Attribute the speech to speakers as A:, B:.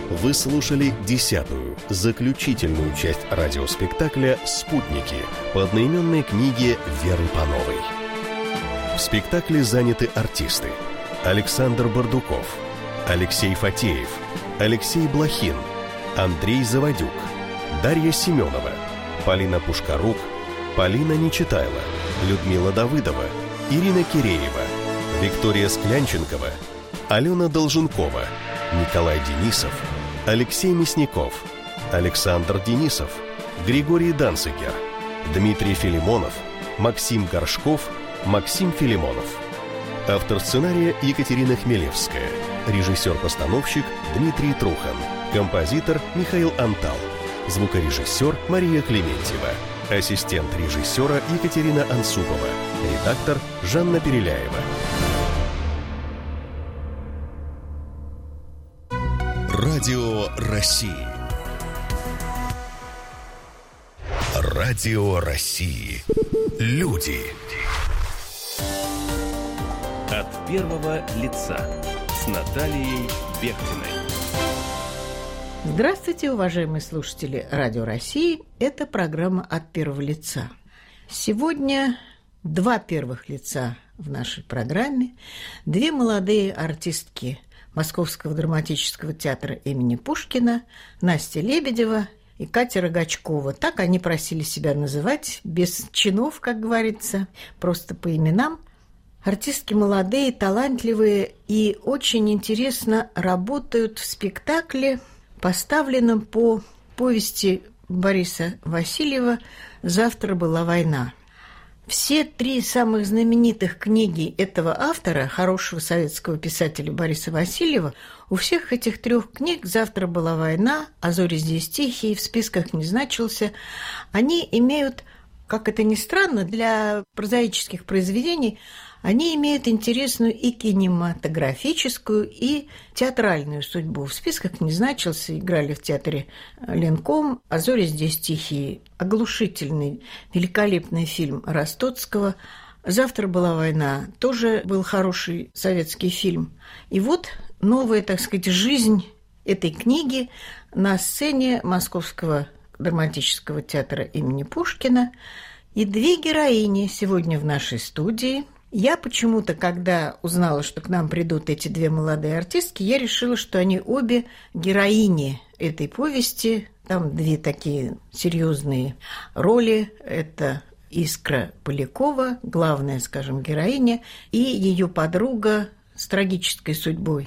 A: Вы слушали 10-ю, заключительную часть радиоспектакля «Спутники» по одноименной книге Веры Пановой. В спектакле заняты артисты: Александр Бардуков, Алексей Фатеев, Алексей Блохин, Андрей Заводюк, Дарья Семенова, Полина Пушкарук, Полина Нечитайло, Людмила Давыдова, Ирина Киреева, Виктория Склянченкова, Алена Долженкова, Николай Денисов, Алексей Мясников, Александр Денисов, Григорий Данцигер, Дмитрий Филимонов, Максим Горшков, Максим Филимонов. Автор сценария Екатерина Хмелевская. Режиссер-постановщик Дмитрий Трухан. Композитор Михаил Антал. Звукорежиссер Мария Клементьева. Ассистент режиссера Екатерина Ансупова. Редактор Жанна Переляева. Радио России. Радио России. Люди.
B: От первого лица с Натальей Бехтиной.
C: Здравствуйте, уважаемые слушатели Радио России. Это программа «От первого лица». Сегодня два первых лица в нашей программе. Две молодые артистки Московского драматического театра имени Пушкина, Настя Лебедева и Катя Рогачкова. Так они просили себя называть, без чинов, как говорится, просто по именам. Артистки молодые, талантливые и очень интересно работают в спектакле, поставленном по повести Бориса Васильева «Завтра была война». Все три самых знаменитых книги этого автора, хорошего советского писателя Бориса Васильева, у всех этих трех книг «Завтра была война», «А зори здесь тихие», в списках не значился, они имеют, как это ни странно, для прозаических произведений, они имеют интересную и кинематографическую, и театральную судьбу. В списках не значился, играли в театре Ленком, «А зори здесь тихие», оглушительный, великолепный фильм Ростоцкого. «Завтра была война», тоже был хороший советский фильм. И вот новая, так сказать, жизнь этой книги на сцене Московского драматического театра имени Пушкина. И две героини сегодня в нашей студии. Я почему-то, когда узнала, что к нам придут эти две молодые артистки, я решила, что они обе героини этой повести. Там две такие серьезные роли. Это Искра Полякова, главная, скажем, героиня, и ее подруга с трагической судьбой